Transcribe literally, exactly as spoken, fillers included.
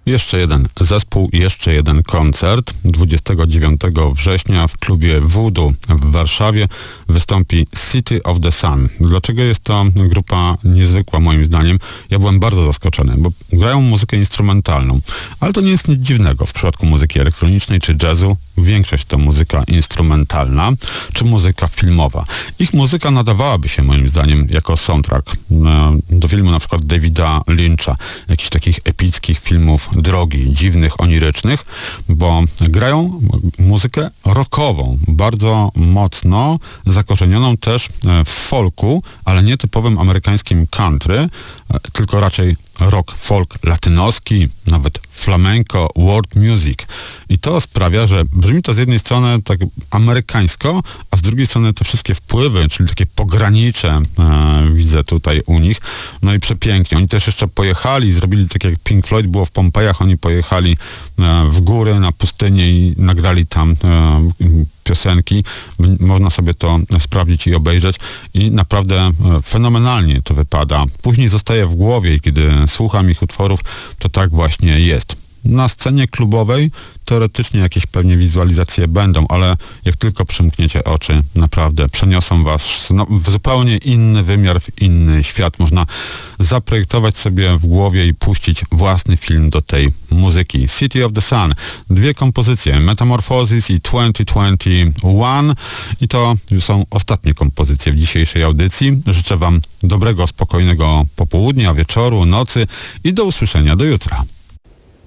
Jeszcze jeden zespół, jeszcze jeden koncert. dwudziestego dziewiątego września w klubie Voodoo w Warszawie wystąpi City of the Sun. Dlaczego jest to grupa niezwykła moim zdaniem? Ja byłem bardzo zaskoczony, bo grają muzykę instrumentalną, ale to nie jest nic dziwnego. W przypadku muzyki elektronicznej czy jazzu większość to muzyka instrumentalna czy muzyka filmowa. Ich muzyka nadawałaby się moim zdaniem jako soundtrack do filmu na przykład Davida Lyncha, jakichś takich epickich filmów drogi, dziwnych, onirycznych, bo grają muzykę rockową, bardzo mocno zakorzenioną też w folku, ale nie typowym amerykańskim country, tylko raczej rock, folk latynoski, nawet flamenco, world music. I to sprawia, że brzmi to z jednej strony tak amerykańsko, a z drugiej strony te wszystkie wpływy, czyli takie pogranicze e, widzę tutaj u nich. No i przepięknie. Oni też jeszcze pojechali, zrobili tak jak Pink Floyd było w Pompejach, oni pojechali e, w góry, na pustynię i nagrali tam e, piosenki. Można sobie to sprawdzić i obejrzeć i naprawdę fenomenalnie to wypada. Później zostaje w głowie i kiedy słucham ich utworów, to tak właśnie jest. Na scenie klubowej teoretycznie jakieś pewnie wizualizacje będą, ale jak tylko przymkniecie oczy, naprawdę przeniosą was no, w zupełnie inny wymiar, w inny świat. Można zaprojektować sobie w głowie i puścić własny film do tej muzyki. City of the Sun. Dwie kompozycje, Metamorphosis i dwadzieścia dwadzieścia jeden i to już są ostatnie kompozycje w dzisiejszej audycji. Życzę wam dobrego, spokojnego popołudnia, wieczoru, nocy i do usłyszenia do jutra.